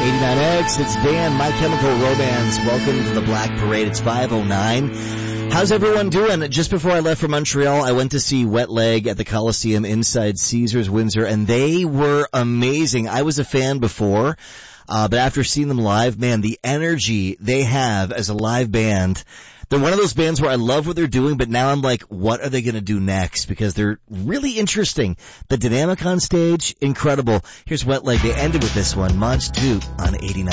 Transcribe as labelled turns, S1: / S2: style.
S1: 89X, it's Dan, My Chemical Romance. Welcome to the Black Parade. It's 5:09. How's everyone doing? Just before I left for Montreal, I went to see Wet Leg at the Coliseum inside Caesars Windsor, and they were amazing. I was a fan before, but after seeing them live, man, the energy they have as a live band. They're one of those bands where I love what they're doing, but now I'm like, what are they going to do next? Because they're really interesting. The dynamic on stage, incredible. Here's Wet Leg. They ended with this one, Monch 2 on 89.